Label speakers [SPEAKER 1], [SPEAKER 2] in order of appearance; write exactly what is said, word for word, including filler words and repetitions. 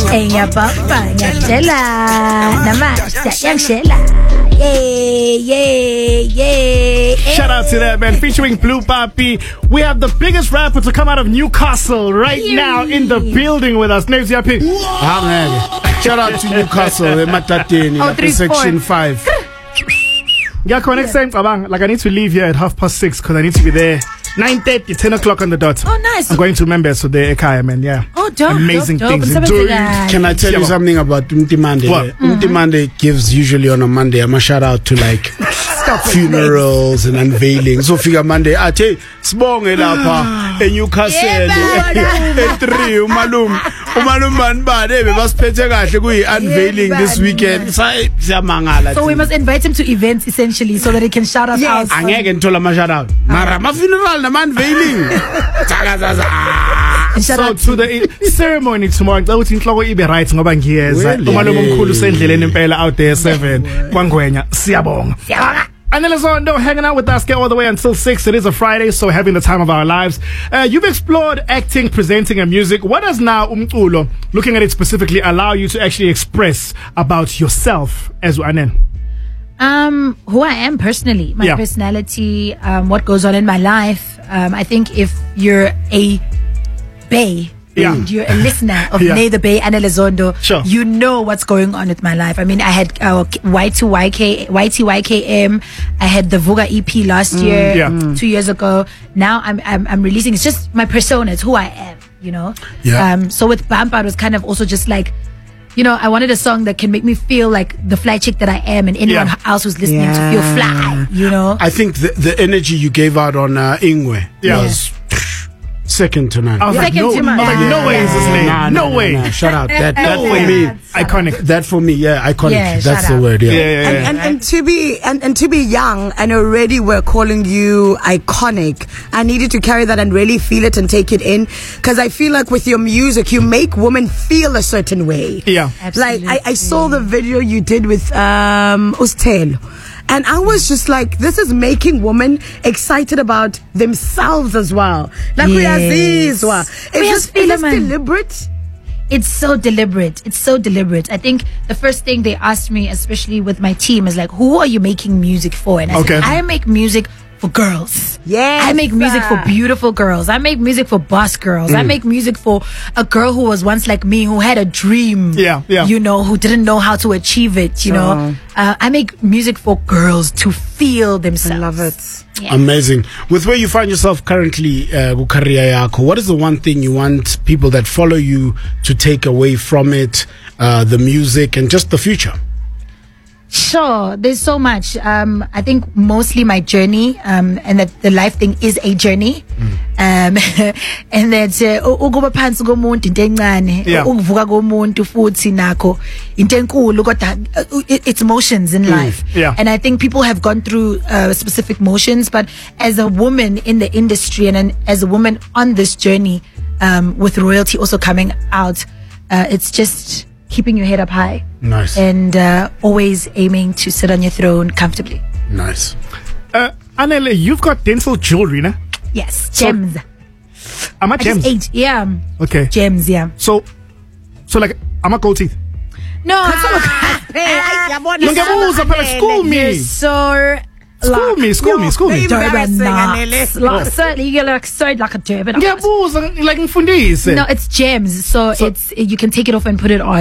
[SPEAKER 1] Eyapapa ngiyashela namasha yangishela. Yay, yay, yay.
[SPEAKER 2] Shout out to that, man. Featuring Blue Papi. We have the biggest rapper to come out of Newcastle right Yay. now in the building with us. Names Yapi.
[SPEAKER 3] Shout out to Newcastle, Matatini,
[SPEAKER 1] oh, three,
[SPEAKER 3] section five.
[SPEAKER 2] Yeah, next time, like I need to leave here at half past six because I need to be there nine thirty, ten o'clock on the dot.
[SPEAKER 1] Oh, nice.
[SPEAKER 2] I'm going to members so the Ekaya, man. Yeah.
[SPEAKER 1] Oh, dope.
[SPEAKER 2] Amazing
[SPEAKER 1] dope,
[SPEAKER 2] things.
[SPEAKER 1] dope.
[SPEAKER 2] Doing,
[SPEAKER 3] can I tell you something about Umtimande?
[SPEAKER 2] What?
[SPEAKER 3] Mm-hmm. Umtimande gives usually on a Monday. I'm a shout out to like funerals and unveiling. So figure Monday. I tell you, Sbonge Lapa, in Newcastle, at three, Umalum, Umalum man bad, eh? Was unveiling this weekend.
[SPEAKER 1] So we must invite him to events essentially so that he can shout us
[SPEAKER 3] yes.
[SPEAKER 1] out.
[SPEAKER 3] I can tell him a shout out. Mara, my funeral, the man veiling.
[SPEAKER 2] So to the ceremony tomorrow, I would think Logo Ibe right ngoba ngiyeza. Umalume omkhulu usendleleni impela out there seven. Kwangwenya. Siyabonga.
[SPEAKER 1] Siyabonga.
[SPEAKER 2] Anelezondo hanging out with us get all the way until six. It is a Friday, so having the time of our lives. Uh, you've explored acting, presenting, and music. What does now umculo, looking at it specifically, allow you to actually express about yourself as Anen?
[SPEAKER 1] Um, who I am personally, my yeah. personality, um, what goes on in my life. Um, I think if you're a Bay,
[SPEAKER 2] yeah.
[SPEAKER 1] and you're a listener of
[SPEAKER 2] yeah.
[SPEAKER 1] Nay the Bay Anelezondo,
[SPEAKER 2] sure.
[SPEAKER 1] you know what's going on with my life. I mean, I had uh, Y two Y K, Y T Y K M, I had the Vuga E P last mm, year,
[SPEAKER 2] yeah.
[SPEAKER 1] two years ago. Now I'm, I'm I'm releasing. It's just my persona. It's who I am. You know.
[SPEAKER 3] Yeah.
[SPEAKER 1] Um. So with Bampa, it was kind of also just like, you know, I wanted a song that can make me feel like the fly chick that I am, and anyone
[SPEAKER 2] yeah.
[SPEAKER 1] else who's listening
[SPEAKER 3] yeah.
[SPEAKER 1] to feel fly. You know.
[SPEAKER 3] I think the the energy you gave out on uh, Ingwe
[SPEAKER 2] yeah.
[SPEAKER 3] was. Second to none.
[SPEAKER 2] I was like,
[SPEAKER 1] Second
[SPEAKER 2] no,
[SPEAKER 1] to none.
[SPEAKER 2] I was like, no way is his name.
[SPEAKER 3] Nah,
[SPEAKER 2] no,
[SPEAKER 3] no
[SPEAKER 2] way.
[SPEAKER 3] No, no. Shut up. That, that
[SPEAKER 2] no
[SPEAKER 3] for
[SPEAKER 2] way.
[SPEAKER 3] me,
[SPEAKER 2] iconic.
[SPEAKER 3] That for me, yeah, iconic.
[SPEAKER 1] Yeah,
[SPEAKER 3] That's the
[SPEAKER 1] up.
[SPEAKER 3] word. Yeah.
[SPEAKER 2] yeah, yeah, yeah.
[SPEAKER 4] And, and, and to be and, and to be young and already we're calling you iconic. I needed to carry that and really feel it and take it in, because I feel like with your music, you make women feel a certain way.
[SPEAKER 2] Yeah,
[SPEAKER 1] absolutely.
[SPEAKER 4] Like I, I saw the video you did with um Ustel. And I was just like, this is making women excited about themselves as well. Like,
[SPEAKER 1] yes.
[SPEAKER 4] we are It's just it's deliberate.
[SPEAKER 1] It's so deliberate. It's so deliberate. I think the first thing they asked me, especially with my team, is like, who are you making music for? And I
[SPEAKER 2] okay.
[SPEAKER 1] said, I make music for girls.
[SPEAKER 4] Yes.
[SPEAKER 1] I make music for beautiful girls. I make music for boss girls. Mm. I make music for a girl who was once like me, who had a dream.
[SPEAKER 2] Yeah, yeah.
[SPEAKER 1] You know, who didn't know how to achieve it, you
[SPEAKER 4] oh.
[SPEAKER 1] know. Uh, I make music for girls to feel themselves.
[SPEAKER 4] I love it.
[SPEAKER 1] Yeah.
[SPEAKER 3] Amazing. With where you find yourself currently, uh, career yako, what is the one thing you want people that follow you to take away from it, uh, the music and just the future?
[SPEAKER 1] Sure, there's so much. Um, I think mostly my journey, um, and that the life thing is a journey. Mm. Um, and that ukuba phansi komuntu into encane, ukuvuka komuntu futhi nakho into enkulu kodwa it's motions in life.
[SPEAKER 2] Mm. Yeah.
[SPEAKER 1] And I think people have gone through uh, specific motions, but as a woman in the industry and an, as a woman on this journey, um, with royalty also coming out, uh, it's just keeping your head up high.
[SPEAKER 3] Nice.
[SPEAKER 1] And uh, always aiming to sit on your throne comfortably.
[SPEAKER 3] Nice.
[SPEAKER 2] Uh, Anele, you've got dental jewelry, nah?
[SPEAKER 1] Yes, gems.
[SPEAKER 2] So, am I gems?
[SPEAKER 1] I just ate, yeah.
[SPEAKER 2] Okay.
[SPEAKER 1] Gems, yeah.
[SPEAKER 2] So, so like, am I gold teeth?
[SPEAKER 1] No,
[SPEAKER 4] ah,
[SPEAKER 1] it's
[SPEAKER 2] not. School me.
[SPEAKER 1] You're so...
[SPEAKER 2] School me, school me, school me.
[SPEAKER 1] Durban nuts. Like, so, you're like, so like a Durban.
[SPEAKER 2] Yeah, like,
[SPEAKER 1] no, it's gems. So, so it's you can take it off and put it on.